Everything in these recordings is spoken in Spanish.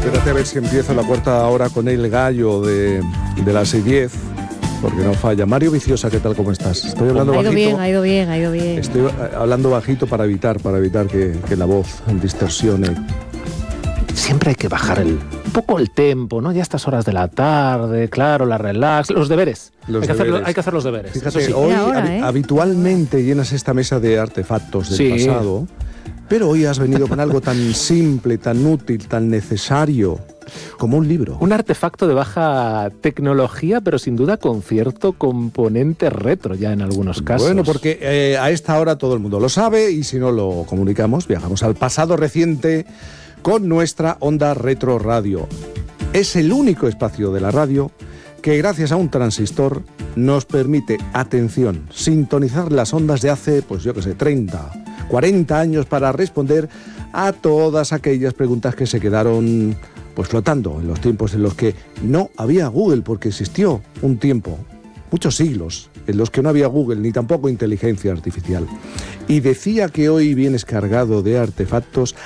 Espérate a ver si empiezo la cuarta hora con el gallo de las 6:10, porque no falla. Mario Viciosa, ¿qué tal? ¿Cómo estás? Estoy hablando bajito. Ha ido bien. Estoy hablando bajito para evitar que la voz distorsione. Siempre hay que bajar un poco el tempo, ¿no? Ya a estas horas de la tarde, claro, la relax, los deberes. Hay que hacer los deberes. Fíjate, sí. hoy habitualmente llenas esta mesa de artefactos del pasado, pero hoy has venido con algo tan simple, tan útil, tan necesario como un libro. Un artefacto de baja tecnología, pero sin duda con cierto componente retro ya en algunos casos. Bueno, porque a esta hora todo el mundo lo sabe y si no lo comunicamos, viajamos al pasado reciente con nuestra Onda Retro Radio. Es el único espacio de la radio que gracias a un transistor nos permite, atención, sintonizar las ondas de hace, 30, 40 años para responder a todas aquellas preguntas que se quedaron flotando en los tiempos en los que no había Google, porque existió un tiempo, muchos siglos, en los que no había Google ni tampoco inteligencia artificial. Y decía que hoy vienes cargado de artefactos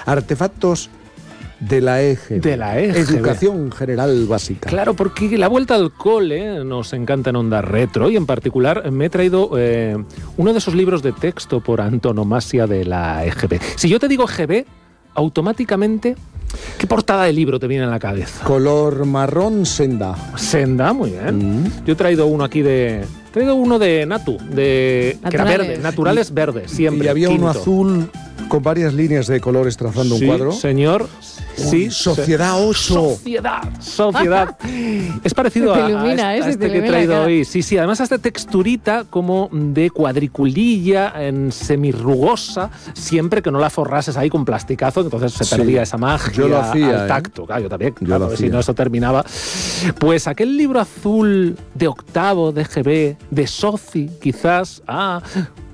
de la EGB. De la EGB. Educación General Básica. Claro, porque la vuelta al cole nos encanta en Onda Retro y en particular me he traído uno de esos libros de texto por antonomasia de la EGB. Si yo te digo EGB, automáticamente, ¿qué portada de libro te viene a la cabeza? Color marrón senda. Senda, muy bien. Yo he traído uno aquí de Natu, que era verde, naturales verdes, siempre. Y había uno azul con varias líneas de colores trazando un cuadro. Señor. Sí, Sociedad 8. Sociedad. Es parecido a este que he traído hoy. Sí, además a esta texturita como de cuadriculilla en semirrugosa, siempre que no la forrases ahí con plasticazo, entonces se perdía esa magia. Yo lo hacía, al tacto. Claro, yo también. Yo lo hacía. Si no, eso terminaba. Pues aquel libro azul de octavo, de GB, de Soci, quizás,